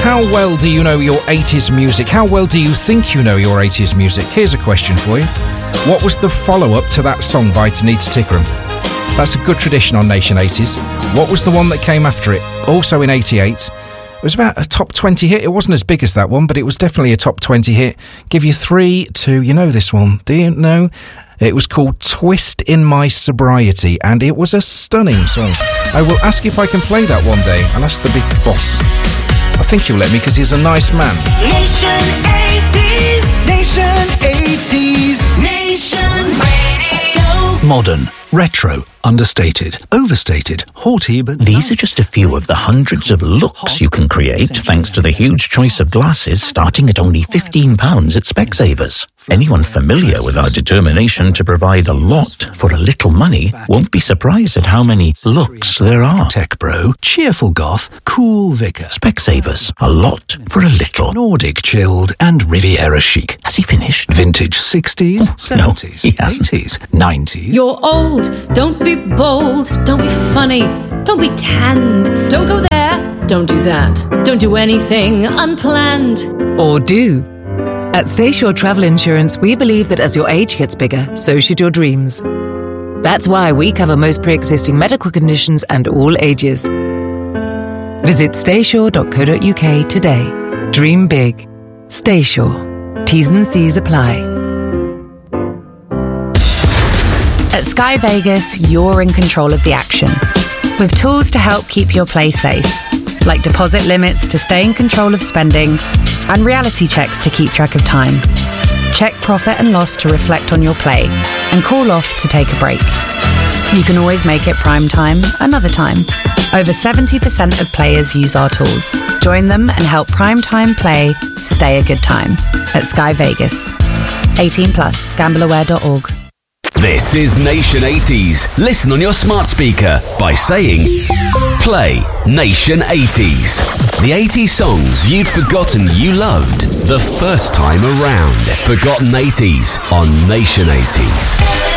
How well do you know your 80s music? How well do you think you know your 80s music? Here's a question for you. What was the follow-up to that song by Tanita Tikaram? That's a good tradition on Nation 80s. What was the one that came after it? Also in 88. It was about a top 20 hit. It wasn't as big as that one, but it was definitely a top 20 hit. Give you 3, 2, you know this one. Do you know? It was called Twist in My Sobriety, and it was a stunning song. I will ask if I can play that one day. I'll ask the big boss. I think he'll let me because he's a nice man. Nation 80s. Nation 80s. Nation Radio. Modern, retro, understated, overstated, haughty, but... These are just a few of the hundreds of looks you can create thanks to the huge choice of glasses starting at only £15 at Specsavers. Anyone familiar with our determination to provide a lot for a little money won't be surprised at how many looks there are. Tech bro, cheerful goth, cool vicar. Specsavers, a lot for a little. Nordic chilled and Riviera chic. Has he finished? Vintage 60s, 70s, no, he hasn't. 80s, 90s. You're old, don't be bold, don't be funny, don't be tanned, don't go there, don't do that, don't do anything unplanned. Or do. At Stayshore Travel Insurance, we believe that as your age gets bigger, so should your dreams. That's why we cover most pre-existing medical conditions and all ages. Visit stayshore.co.uk today. Dream big. Stayshore. T's and C's apply. At Sky Vegas, you're in control of the action. With tools to help keep your play safe, like deposit limits to stay in control of spending, and reality checks to keep track of time. Check profit and loss to reflect on your play, and call off to take a break. You can always make it prime time another time. Over 70% of players use our tools. Join them and help prime time play stay a good time at Sky Vegas. 18+, gambleaware.org. This is Nation 80s. Listen on your smart speaker by saying, play Nation 80s. The 80s songs you'd forgotten you loved the first time around. Forgotten 80s on Nation 80s.